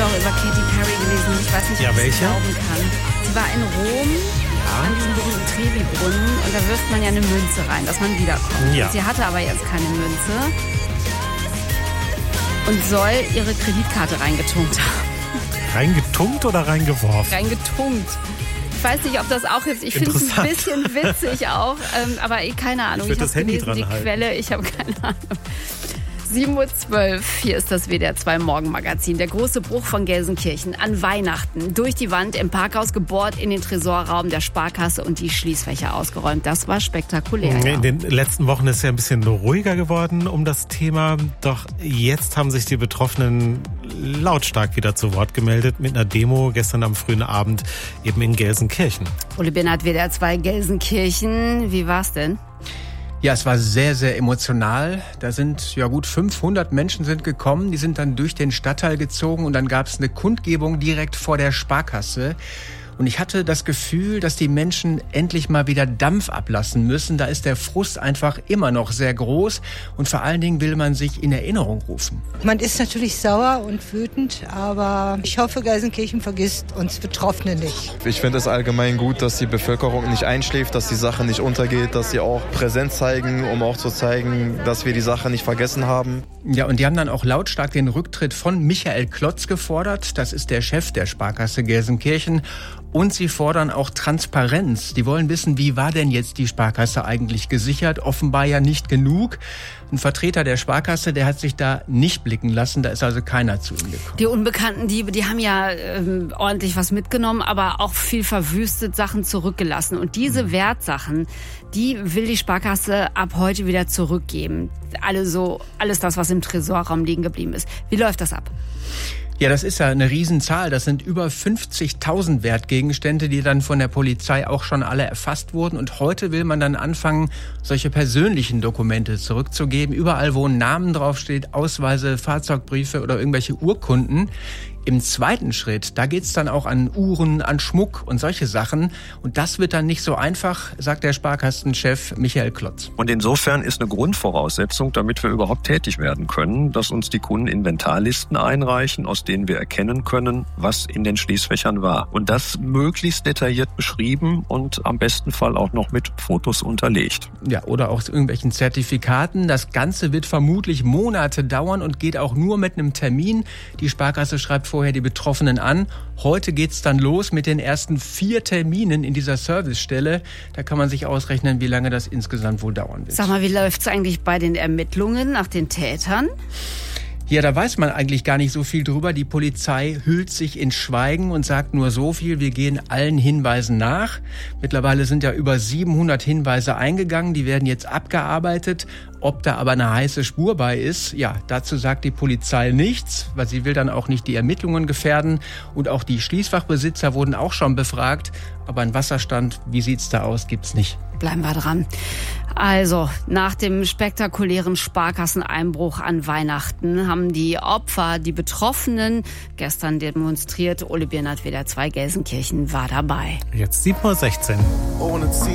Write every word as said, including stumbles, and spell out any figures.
doch über Katy Perry gelesen. Ich weiß nicht, ja, ob ich welche? es glauben kann. Sie war in Rom ja. an diesem berühmten Trevi-Brunnen und da wirft man ja eine Münze rein, dass man wiederkommt. Ja. Sie hatte aber jetzt keine Münze und soll ihre Kreditkarte reingetunkt haben. Reingetunkt oder reingeworfen? Reingetunkt. Ich weiß nicht, ob das auch jetzt, ich finde es ein bisschen witzig auch, ähm, aber eh, keine Ahnung. Ich, ich das habe Handy gelesen, dran die halten. Quelle, ich habe keine Ahnung. sieben Uhr zwölf, hier ist das W D R zwei Morgenmagazin. Der große Bruch von Gelsenkirchen an Weihnachten. Durch die Wand im Parkhaus gebohrt, in den Tresorraum der Sparkasse und die Schließfächer ausgeräumt. Das war spektakulär. In ja. den letzten Wochen ist es ja ein bisschen ruhiger geworden um das Thema. Doch jetzt haben sich die Betroffenen lautstark wieder zu Wort gemeldet mit einer Demo gestern am frühen Abend eben in Gelsenkirchen. Uli Binnert, W D R zwei Gelsenkirchen. Wie war's denn? Ja, es war sehr, sehr emotional. Da sind ja gut fünfhundert Menschen sind gekommen. Die sind dann durch den Stadtteil gezogen und dann gab es eine Kundgebung direkt vor der Sparkasse. Und ich hatte das Gefühl, dass die Menschen endlich mal wieder Dampf ablassen müssen. Da ist der Frust einfach immer noch sehr groß. Und vor allen Dingen will man sich in Erinnerung rufen. Man ist natürlich sauer und wütend, aber ich hoffe, Gelsenkirchen vergisst uns Betroffene nicht. Ich finde es allgemein gut, dass die Bevölkerung nicht einschläft, dass die Sache nicht untergeht, dass sie auch Präsenz zeigen, um auch zu zeigen, dass wir die Sache nicht vergessen haben. Ja, und die haben dann auch lautstark den Rücktritt von Michael Klotz gefordert. Das ist der Chef der Sparkasse Gelsenkirchen. Und sie fordern auch Transparenz. Die wollen wissen, wie war denn jetzt die Sparkasse eigentlich gesichert? Offenbar ja nicht genug. Ein Vertreter der Sparkasse, der hat sich da nicht blicken lassen. Da ist also keiner zu ihm gekommen. Die unbekannten Diebe, die haben ja ähm, ordentlich was mitgenommen, aber auch viel verwüstet, Sachen zurückgelassen. Und diese Wertsachen, die will die Sparkasse ab heute wieder zurückgeben. Alle so, alles das, was im Tresorraum liegen geblieben ist. Wie läuft das ab? Ja, das ist ja eine Riesenzahl. Das sind über fünfzigtausend Wertgegenstände, die dann von der Polizei auch schon alle erfasst wurden. Und heute will man dann anfangen, solche persönlichen Dokumente zurückzugeben. Überall, wo ein Name draufsteht, Ausweise, Fahrzeugbriefe oder irgendwelche Urkunden. Im zweiten Schritt, da geht's dann auch an Uhren, an Schmuck und solche Sachen. Und das wird dann nicht so einfach, sagt der Sparkassenchef Michael Klotz. Und insofern ist eine Grundvoraussetzung, damit wir überhaupt tätig werden können, dass uns die Kunden Inventarlisten einreichen, aus denen wir erkennen können, was in den Schließfächern war. Und das möglichst detailliert beschrieben und am besten Fall auch noch mit Fotos unterlegt. Ja, oder auch irgendwelchen Zertifikaten. Das Ganze wird vermutlich Monate dauern und geht auch nur mit einem Termin. Die Sparkasse schreibt vorher die Betroffenen an. Heute geht's dann los mit den ersten vier Terminen in dieser Servicestelle. Da kann man sich ausrechnen, wie lange das insgesamt wohl dauern wird. Sag mal, wie läuft's eigentlich bei den Ermittlungen nach den Tätern? Ja, da weiß man eigentlich gar nicht so viel drüber. Die Polizei hüllt sich in Schweigen und sagt nur so viel, wir gehen allen Hinweisen nach. Mittlerweile sind ja über siebenhundert Hinweise eingegangen, die werden jetzt abgearbeitet. Ob da aber eine heiße Spur bei ist, ja, dazu sagt die Polizei nichts, weil sie will dann auch nicht die Ermittlungen gefährden. Und auch die Schließfachbesitzer wurden auch schon befragt. Aber einen Wasserstand, wie sieht's da aus, gibt's nicht. Bleiben wir dran. Also, nach dem spektakulären Sparkasseneinbruch an Weihnachten haben die Opfer, die Betroffenen, gestern demonstriert. Uli Binnert, W D R zwei Gelsenkirchen, war dabei. Jetzt sieben Uhr sechzehn. Ohne Ziel.